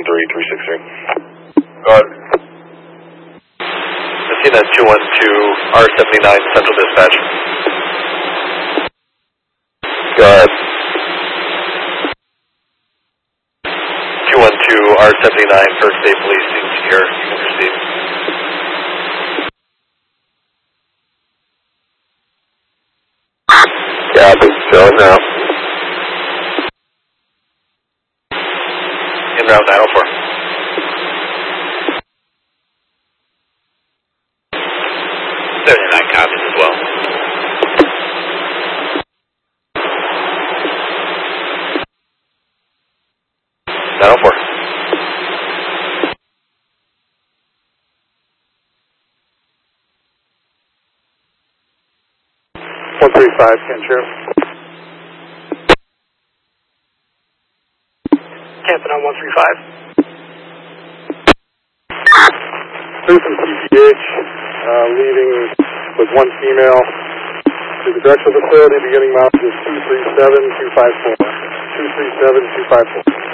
13363. Go ahead. CNS 212, R79, Central Dispatch. Go ahead. 212, R79, First State Police, seems secure. You can proceed. Copy. Going now. In route 904. 79 copies as well. Battle 4. 135, Kent Sheriff. Camping on 135. Citizen CPH, leaving with one female to the correctional facility, beginning mileage is 237-254. 237-254.